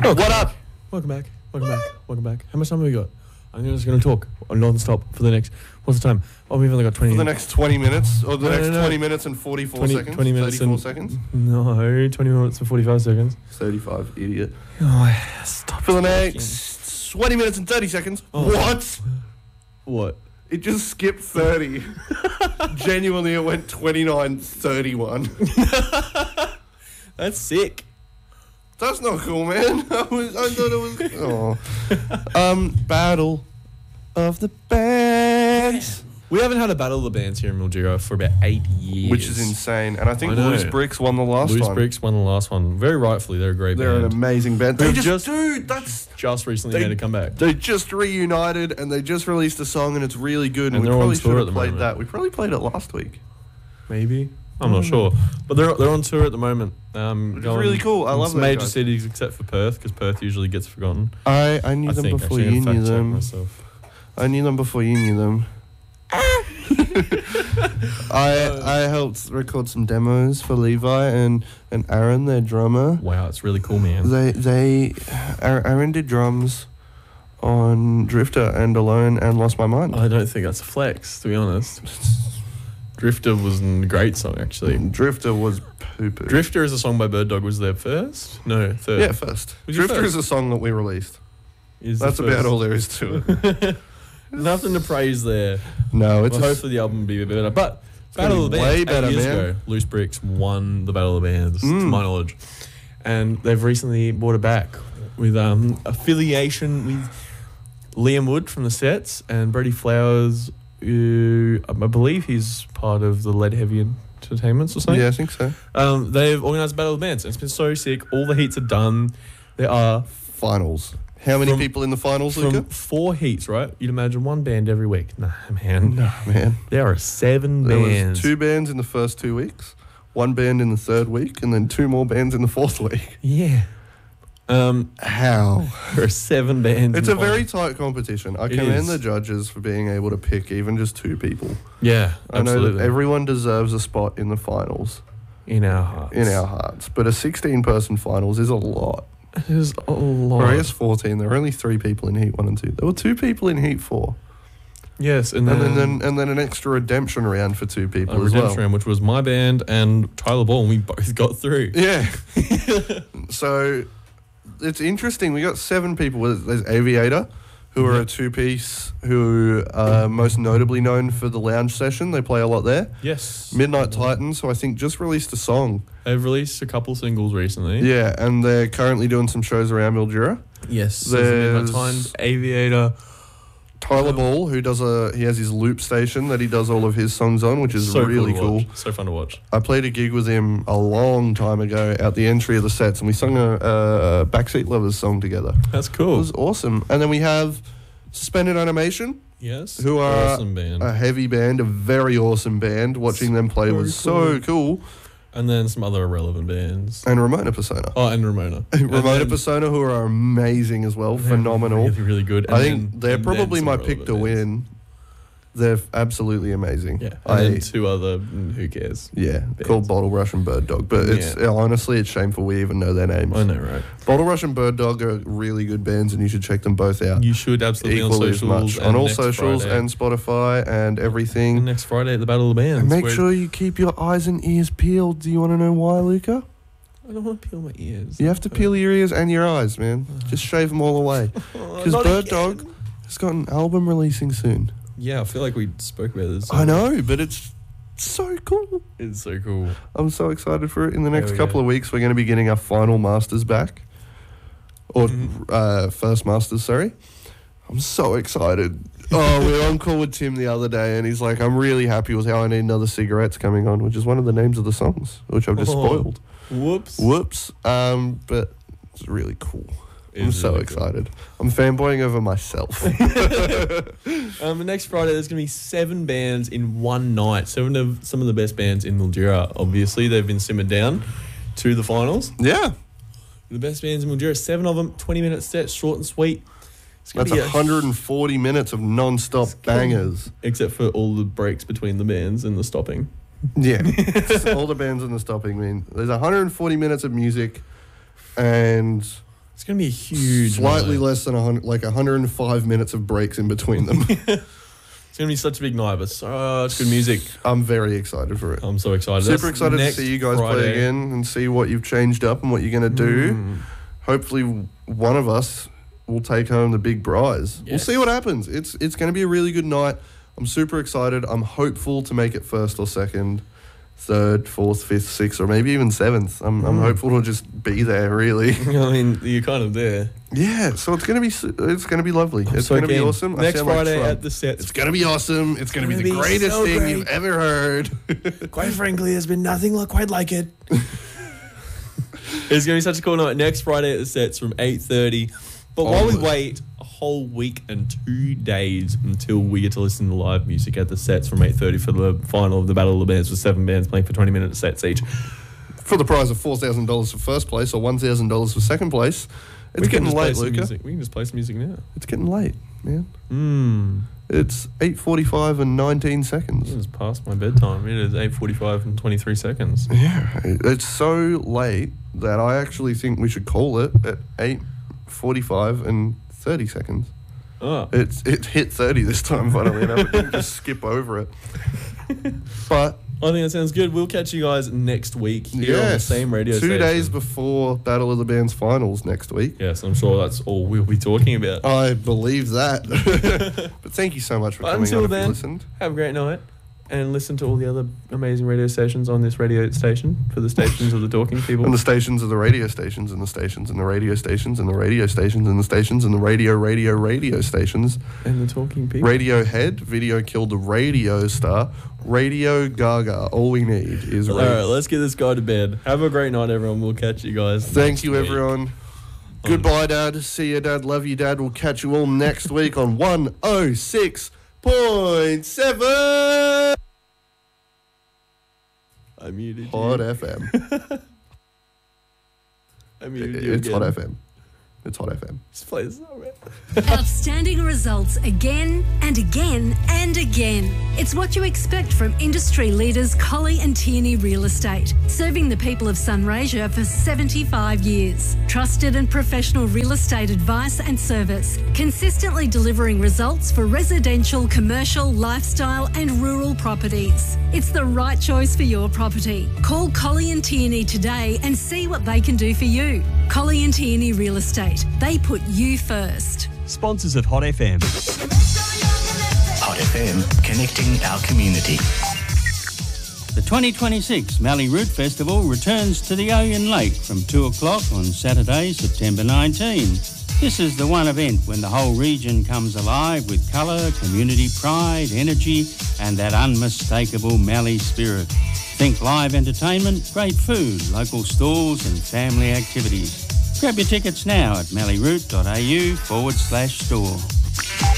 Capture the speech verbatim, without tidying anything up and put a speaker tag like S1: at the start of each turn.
S1: Welcome
S2: What
S1: back.
S2: up?
S1: Welcome back. Welcome back. Welcome back. How much time have we got? I'm just going to talk non-stop for the next... What's the time? Oh, we've only got twenty...
S2: For the next twenty minutes? Or the
S1: No,
S2: next
S1: no, no.
S2: twenty minutes and forty-four
S1: twenty,
S2: seconds?
S1: twenty minutes
S2: thirty-four
S1: and...
S2: seconds?
S1: No, twenty minutes and forty-five seconds.
S2: thirty-five, idiot.
S1: Oh, stop.
S2: For the
S1: talking.
S2: next twenty minutes and thirty seconds.
S1: Oh.
S2: What?
S1: What?
S2: It just skipped thirty. Genuinely, it went twenty-nine thirty-one.
S1: That's sick.
S2: That's not cool, man. I, was, I thought it was... Oh. Um, Battle of the Bands.
S1: We haven't had a battle of the bands here in Mildura for about eight years.
S2: Which is insane. And I think
S1: I know.
S2: Loose Bricks won the last
S1: Loose
S2: one.
S1: Bricks won the last one. Very rightfully, they're a great
S2: They're
S1: band.
S2: an amazing band. They
S1: They've
S2: just,
S1: just-
S2: dude, that's...
S1: Just recently
S2: They-
S1: made a comeback.
S2: They just reunited and they just released a song and it's really good. And,
S1: And
S2: we
S1: they're on
S2: probably
S1: tour
S2: should
S1: at
S2: have
S1: the
S2: played
S1: moment.
S2: that. We probably played it last week.
S1: Maybe. I'm not sure. But they're they're on tour at the moment. Um,
S2: Which is
S1: going
S2: really cool. I
S1: in
S2: love
S1: some
S2: those
S1: major
S2: guys.
S1: cities except for Perth, because Perth usually gets forgotten.
S2: I, I knew
S1: I
S2: them
S1: think,
S2: before
S1: actually,
S2: you
S1: in fact
S2: knew
S1: check
S2: them.
S1: myself.
S2: I knew them before you knew them. I I helped record some demos for Levi and, and Aaron, their drummer.
S1: Wow, it's really cool, man.
S2: They they Aaron Aaron did drums on Drifter and Alone and Lost My Mind.
S1: I don't think that's a flex, to be honest. Drifter was a great song, actually.
S2: Drifter was poo poo.
S1: Drifter is a song by Bird Dog. Was there first? No, third.
S2: Yeah, first.
S1: Was your
S2: Drifter
S1: first?
S2: is a song that we released.
S1: Is the
S2: That's about
S1: first.
S2: all there is to it.
S1: Nothing to praise there.
S2: No, it's
S1: Well,
S2: a,
S1: hopefully the album will be a bit better. But
S2: gonna
S1: Battle of
S2: be
S1: the Bands,
S2: way
S1: eight
S2: better,
S1: years
S2: man.
S1: ago, Loose Bricks won the Battle of the Bands, to
S2: Mm.
S1: my knowledge. And they've recently brought it back with um, affiliation with Liam Wood from the Sets and Brady Flowers, who I believe he's part of the Lead Heavy Entertainments or something.
S2: yeah, I think so.
S1: Um, they've organised a Battle of the Bands. And it's been so sick. All the heats are done. There are
S2: Finals. How many
S1: From-
S2: people in the finals,
S1: from
S2: Luca?
S1: four heats, right? You'd imagine one band every week. Nah, man.
S2: No, man.
S1: There are seven
S2: There
S1: bands.
S2: was two bands in the first two weeks, one band in the third week, and then two more bands in the fourth week.
S1: Yeah. Um,
S2: How?
S1: there are seven bands.
S2: It's
S1: in
S2: a
S1: the
S2: very
S1: final.
S2: tight competition. I
S1: It
S2: commend
S1: is.
S2: the judges for being able to pick even just two people.
S1: Yeah,
S2: I know
S1: absolutely.
S2: that everyone deserves a spot in the finals,
S1: in our hearts.
S2: in our hearts, but a sixteen-person finals is a lot.
S1: It is a lot.
S2: Or I guess fourteen. There were only three people in Heat one and two. There were two people in Heat four,
S1: Yes, and
S2: and
S1: then,
S2: then, then and then an extra redemption round for two
S1: a
S2: people as
S1: redemption
S2: well.
S1: round, which was my band and Tyler Ball, and we both got through.
S2: Yeah. So it's interesting. We got seven people. There's Aviator, who are
S1: Yeah.
S2: a two-piece, who are most notably known for the lounge session. They play a lot there.
S1: Yes.
S2: Midnight Titans, who I think just released a song.
S1: They've released a couple singles recently.
S2: Yeah, and they're currently doing some shows around Mildura.
S1: Yes.
S2: There's-
S1: There's Midnight Times, Aviator.
S2: Tyler Ball, who does a he has his loop station that he does all of his songs on, which is
S1: so
S2: really
S1: cool.
S2: cool.
S1: To watch. So fun to watch.
S2: I played a gig with him a long time ago at the entry of the sets, and we sung a, a Backseat Lovers song together.
S1: That's
S2: It
S1: cool.
S2: was awesome. And then we have Suspended Animation,
S1: Yes.
S2: who are
S1: awesome band.
S2: a heavy band, a very awesome band. Watching them play
S1: So
S2: was so cool.
S1: and then some other irrelevant bands.
S2: And Ramona Persona.
S1: Oh, and Ramona. And
S2: Ramona
S1: then-
S2: Persona, who are amazing as well,
S1: they're
S2: phenomenal.
S1: Really, really good.
S2: I
S1: And
S2: think
S1: then-
S2: they're
S1: and then
S2: probably
S1: some
S2: my pick to
S1: irrelevant bands.
S2: win. They're f- absolutely amazing.
S1: Yeah. And
S2: I,
S1: then two other, mm, who cares?
S2: yeah, called Bottle Rush and Bird Dog. But it's
S1: Yeah.
S2: honestly, it's shameful we even know their names.
S1: I know, right?
S2: Bottle Rush and Bird Dog are really good bands, and you should check them both out.
S1: You should absolutely on
S2: Equally as
S1: socials.
S2: much
S1: and
S2: on all
S1: next
S2: socials
S1: Friday.
S2: and Spotify and
S1: And
S2: everything.
S1: next Friday at the Battle of the Bands.
S2: And make
S1: where-
S2: sure you keep your eyes and ears peeled. Do you want to know why, Luca?
S1: I don't want to peel my ears.
S2: You have to peel your ears and your eyes, man. Just shave them all away.
S1: Oh,
S2: Because
S1: not
S2: Bird
S1: again.
S2: Dog has got an album releasing soon.
S1: Yeah, I feel like we spoke about this.
S2: I know, but it's so cool.
S1: It's so cool.
S2: I'm so excited for it. In the next
S1: we
S2: couple
S1: go.
S2: of weeks, we're going to be getting our final masters back. Or
S1: Mhm.
S2: uh, first masters, sorry. I'm so excited. Oh, we were on call with Tim the other day, and he's like, I'm really happy with how I Need Another Cigarette's coming on, which is one of the names of the songs, which I've just
S1: Oh.
S2: spoiled.
S1: Whoops.
S2: Whoops. Um, but it's really cool.
S1: It
S2: I'm
S1: is
S2: so
S1: really cool.
S2: excited. I'm fanboying over myself.
S1: Um, the next Friday, there's going to be seven bands in one night. Seven of some of the best bands in Mildura. Obviously, they've been simmered down to the finals.
S2: Yeah.
S1: The best bands in Mildura. Seven of them, twenty minute sets, short and sweet. It's gonna
S2: That's
S1: be a-
S2: one hundred forty minutes of non-stop bangers.
S1: Except for all the breaks between the bands and the stopping.
S2: Yeah. All the bands in the stopping mean there's one hundred forty minutes of music and
S1: It's going to be a huge
S2: Slightly
S1: night.
S2: less than a hundred, like one hundred five minutes of breaks in between them.
S1: It's going to be such a big night, but such good music.
S2: I'm very excited for it.
S1: I'm so excited.
S2: Super
S1: That's
S2: excited to
S1: next
S2: see you guys
S1: Friday.
S2: play again and see what you've changed up and what you're going to do.
S1: Mm.
S2: Hopefully, one of us will take home the big prize. We'll
S1: Yes.
S2: see what happens. It's it's going to be a really good night. I'm super excited. I'm hopeful to make it first or second, third, fourth, fifth, sixth, or maybe even seventh. I'm, I'm
S1: Mm.
S2: hopeful to just be there. Really.
S1: I mean, you're kind of there.
S2: Yeah. So it's gonna be s- it's gonna be lovely.
S1: I'm
S2: it's
S1: so
S2: gonna be
S1: keen.
S2: awesome. I
S1: Next
S2: sound like
S1: Friday
S2: Trump.
S1: at the sets.
S2: It's gonna be awesome. It's gonna,
S1: gonna
S2: be the
S1: be
S2: greatest
S1: so
S2: thing
S1: great.
S2: you've ever heard.
S1: Quite frankly, there's been nothing like quite like it. It's going to be such a cool night. Next Friday at the sets from eight thirty. But while we
S2: Onward.
S1: wait a whole week and two days until we get to listen to live music at the sets from eight thirty for the final of the Battle of the Bands with seven bands playing for twenty minute sets each.
S2: For the prize of four thousand dollars for first place or one thousand dollars for second place. It's
S1: we can
S2: getting
S1: just play
S2: late,
S1: some
S2: Luca.
S1: music. We can just play some music now.
S2: It's getting late, man.
S1: Mm.
S2: It's eight forty-five and nineteen
S1: It
S2: seconds.
S1: is past my bedtime. It is eight forty-five and twenty-three seconds.
S2: Yeah, it's so late that I actually think we should call it at eight forty-five and thirty seconds.
S1: Oh.
S2: It's it hit thirty this time, funnily enough. It didn't just skip over it. But
S1: I think that sounds good. We'll catch you guys next week here on the
S2: yes,
S1: same radio
S2: two
S1: station.
S2: days before Battle of the Bands finals next week.
S1: Yes, I'm sure that's all we'll be talking about.
S2: I believe that. But thank you so much for
S1: But
S2: coming
S1: until
S2: on if
S1: then-
S2: you listened.
S1: Have a great night and listen to all the other amazing radio stations on this radio station for the stations of the talking people.
S2: And the stations of the radio stations and the stations and the radio stations and the radio stations and the stations and the radio, radio, radio stations.
S1: And the talking people.
S2: Radiohead, Video Killed the Radio Star, Radio Gaga. All we need is
S1: All
S2: radio.
S1: right, let's get this guy to bed. Have a great night, everyone. We'll catch you guys.
S2: Thank
S1: next
S2: you,
S1: week.
S2: everyone. Goodbye, Dad. See you, Dad. Love you, Dad. We'll catch you all next week on one oh six point seven
S1: I muted you.
S2: Hot F M.
S1: I muted you
S2: It's
S1: again.
S2: Hot F M. It's Hot F M.
S1: Just play this song, man.
S3: Outstanding results again and again and again. It's what you expect from industry leaders Colley and Tierney Real Estate, serving the people of Sunraysia for seventy-five years. Trusted and professional real estate advice and service, consistently delivering results for residential, commercial, lifestyle and rural properties. It's the right choice for your property. Call Colley and Tierney today and see what they can do for you. Colley and Tierney Real Estate. They put you first.
S4: Sponsors of Hot F M.
S5: Hot F M, connecting our community.
S6: The twenty twenty-six Mallee Root Festival returns to the Oyen Lake from two o'clock on Saturday, September nineteenth. This is the one event when the whole region comes alive with colour, community pride, energy and that unmistakable Mallee spirit. Think live entertainment, great food, local stalls and family activities. Grab your tickets now at malleeroot.au forward slash store.